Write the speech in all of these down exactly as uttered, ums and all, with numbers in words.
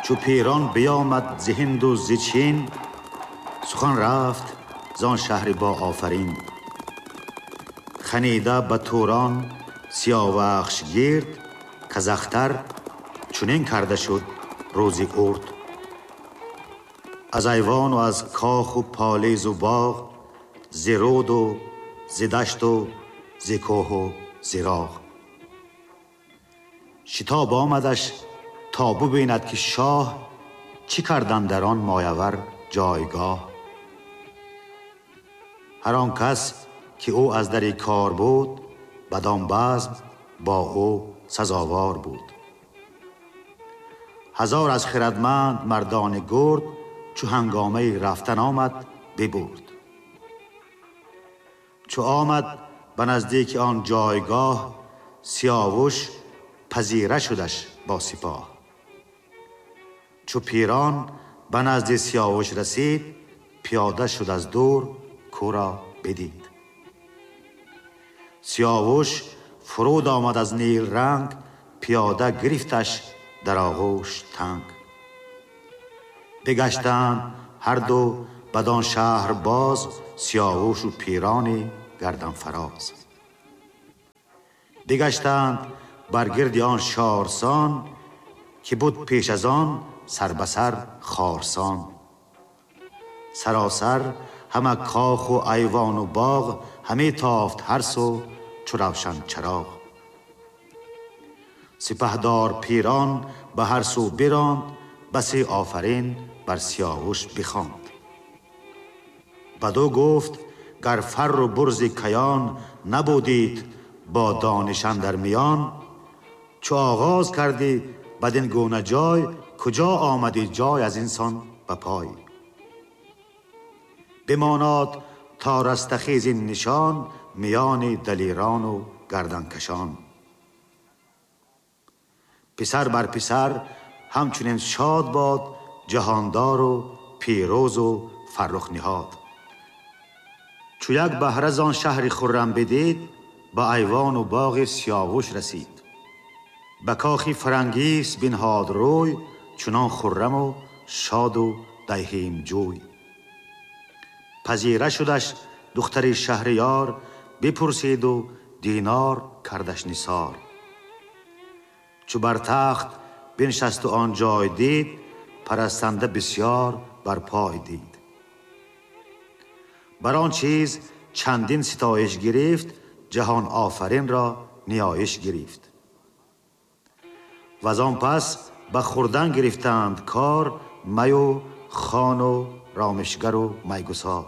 چو پیران بیامد ز هند و ز چین، سخن رفت زان شهر با آفرین. خنیده به توران سیاوخش گرد، کز اختر چنین کرده شد روزی ارد. از ایوان و از کاخ و پالیز و باغ، ز رود و ز دشت و ز کوه و ز راغ. شتاب آمدش تا ببیند که شاه، چی کردند در آن مایور جایگاه. هر آن کس که او از در کار بود، بدان بزم با او سزاوار بود. هزار از خردمند مردان گرد، چو هنگامه رفتن آمد ببرد. چو آمد به نزدیک آن جایگاه، سیاوش پذیره شدش با سپاه. چو پیران به نزد سیاوش رسید، پیاده شد از دور کو را بدید. سیاوش فرود آمد از نیل رنگ، پیاده گرفتش در آغوش تنگ. بگشتند هر دو بدان شهر باز، سیاوش و پیران گردن فراز. بگشتند بر گرد آن شارسان، که بود پیش از آن سر به سر خارسان. سراسر همه کاخ و ایوان و باغ، همه تافت هر سو چو روشن چراغ. سپهدار پیران به هر سو براند، بسی آفرین بر سیاوش بخواند. بدو گفت گر فر و برز کیان، نبودید با دانش اندر میان. چو آغاز کردی بدین گونه جای، کجا آمدی جای از اینسان به پای. بماناد تا رستخیز این نشان، میان دلیران و گردنکشان. پسر بر پسر همچنین شاد باد، جهاندار و پیروز و فرخ نهاد. چو یک بهره زان شهر خرم بدید، به ایوان و باغ سیاوش رسید. به کاخی فرنگیس بنهاد روی، چنان خرم و شاد و دیهیم جوی. پذیره شدش دختر شهریار، بپرسید و دینار کردش نثار. چو بر تخت بنشست و آن جای دید، پرستنده بسیار بر پای دید. بر آن چیز چندین ستایش گرفت، جهان آفرین را نیایش گرفت. و از آن پس به خوردن گرفتند کار، می و خوان و رامشگر و میگسار.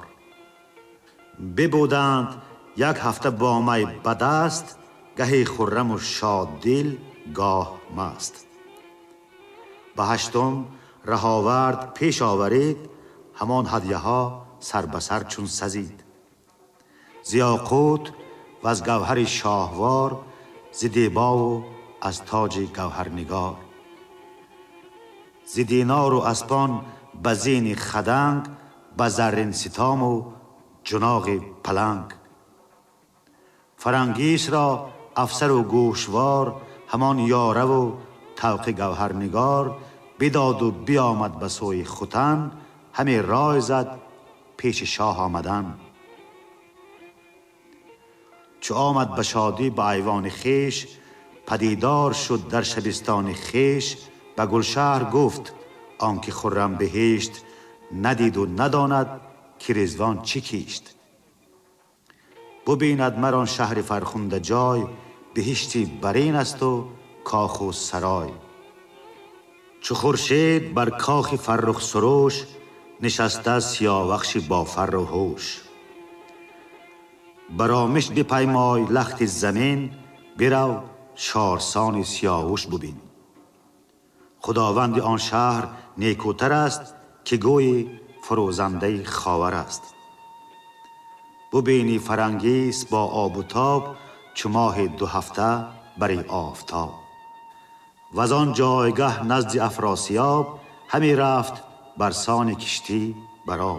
ببودند یک هفته با می به دست، گهی خرم و شاد دل گاه مست. به هشتم رهاورد پیش آورید، همان هدیه ها سر به سر چون سزید. ز یاقوت و از گوهر شاهوار، ز دیبا و از تاج گوهرنگار. ز دینار و اسپان به زین خدنگ، به زرین ستام و جناغ پلنگ. فرنگیس را افسر و گوشوار، همان یاره و طوق گوهرنگار. بداد و بیامد به سوی ختن، همه رای زد پیش شاه آمدن. چو آمد به شادی به ایوان خیش، پدیدار شد در شبستان خیش. به گلشهر گفت آنکه خرم بهشت، ندید و نداند که رضوان چی کیشت. ببیند مران شهر فرخنده جای، بهشتی برین است و کاخ و سرای. چو خورشید بر کاخ فرخ سروش، نشسته سیاوخش با فر و هوش. برامش بپیمای لخت زمین، برو شارسان سیاوش ببین. خداوند آن شهر نیکوتر است، که گوی فروزنده خاور است. ببینی فرنگیس با آب و تاب، چو ماه دو هفته بر آفتاب. و از آن جایگه نزد افراسیاب، همی رفت بر سان کشتی بر آب.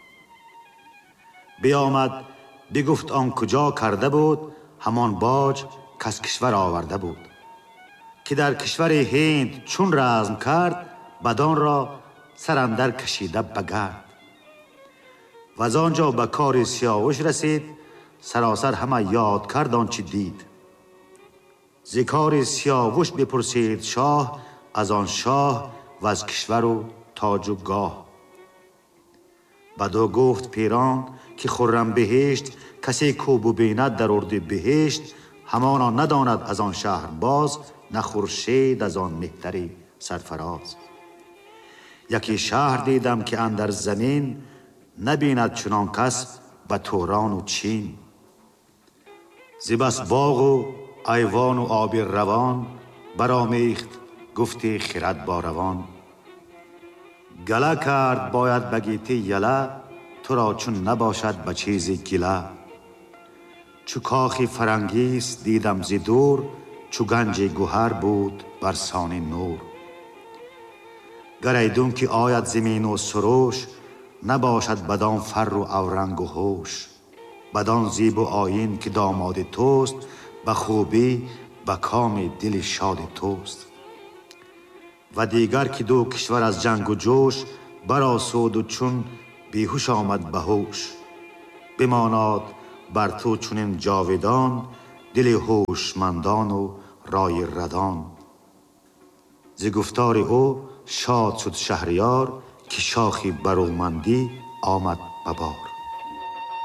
بیامد بگفت آن کجا کرده بود، همان باج کز کشور آورده بود. که در کشور هند چون رزم کرد، بدان را سرندر کشیده بگرد. و از آنجا به کار سیاوش رسید، سراسر همه یاد کرد آنچه دید. ز کار سیاوش بپرسید شاه، از آن شاه و از کشور و تاج و گاه. بدو گفت پیران که خرم بهشت، کسی کو ببیند در ارد بهشت. همانا نداند از آن شهر باز، نه خورشید از آن مهتری سرفراز. یکی شهر دیدم که اندر زمین، نبیند چنان کس به توران و چین. ز بس باغ و ایوان و آب روان، برآمیخت گفت خرد با روان. گله کرد باید بگیتی یله، تو را چون نباشد به چیزی گله. چو کاخی فرنگیس دیدم ز دور، چو گنج گوهر بود برسان نور. گر ایدون که آید زمین و سروش، نباشد بدان فر و اورنگ و هوش. بدان زیب و آیین که داماد توست، به خوبی به کام دل شاد توست. و دیگر که دو کشور از جنگ و جوش، برآسود و چون بیهوش آمد به هوش. بماناد بر تو چنین جاودان، دل هوشمندان و رای ردان. ز گفتار او شاد شد شهریار، که شاخی برومندی آمد به بار.